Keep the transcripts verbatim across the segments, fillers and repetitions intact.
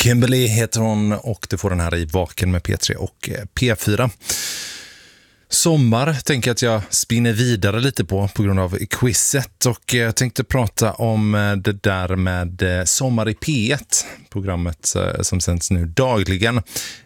Kimberly heter hon och du får den här i Vaken med P tre och P fyra. Sommar tänker jag att jag spinner vidare lite på på grund av quizet, och jag tänkte prata om det där med Sommar i P ett, programmet som sänds nu dagligen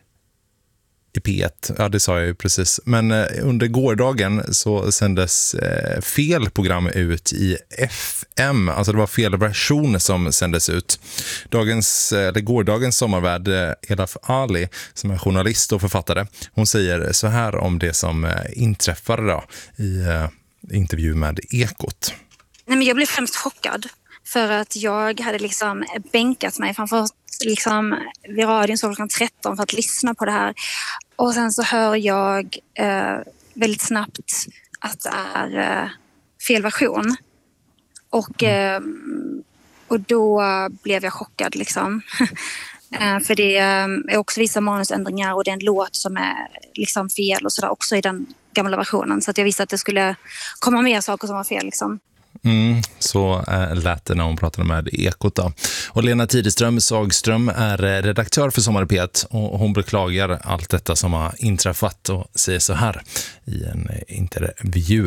i P ett. Ja, det sa jag ju precis. Men under gårdagen så sändes fel program ut i F M. Alltså det var fel version som sändes ut. Dagens, eller gårdagens sommarvärd, Elaf Ali, som är journalist och författare, hon säger så här om det som inträffade då i intervju med Ekot. Nej, men jag blev främst chockad för att jag hade liksom bänkat mig framför liksom vid radion så klockan tretton för att lyssna på det här. Och sen så hör jag eh, väldigt snabbt att det är eh, fel version. Och, eh, och då blev jag chockad liksom. eh, för det är också vissa manusändringar och det är en låt som är liksom fel och sådär också i den gamla versionen. Så att jag visste att det skulle komma mer saker som var fel liksom. Mm, så äh, lät det när hon pratade med Ekot då. Och Lena Tideström Sagström är redaktör för Sommar i P ett och hon beklagar allt detta som har inträffat och säger så här i en intervju.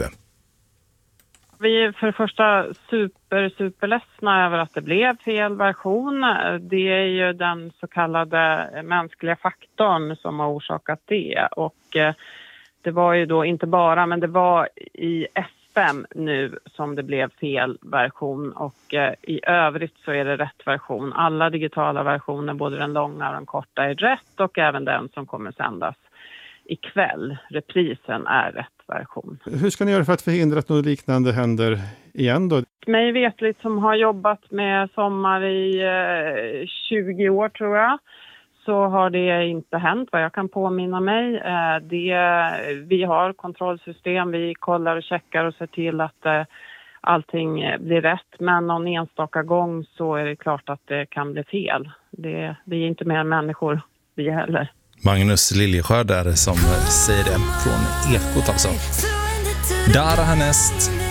Vi är för det första super, super ledsna över att det blev fel version. Det är ju den så kallade mänskliga faktorn som har orsakat det. Och eh, det var ju då inte bara, men det var i S fem nu som det blev fel version, och eh, i övrigt så är det rätt version. Alla digitala versioner, både den långa och den korta, är rätt, och även den som kommer sändas ikväll. Reprisen är rätt version. Hur ska ni göra för att förhindra att något liknande händer igen då? Mig vetligt, som har jobbat med Sommar i eh, tjugo år tror jag, så har det inte hänt vad jag kan påminna mig. Eh, det, vi har kontrollsystem, vi kollar och checkar och ser till att eh, allting blir rätt. Men någon enstaka gång så är det klart att det kan bli fel. Det, vi är inte mer människor, vi heller. Magnus Liljesjö där som säger det från Ekot alltså. Där härnäst.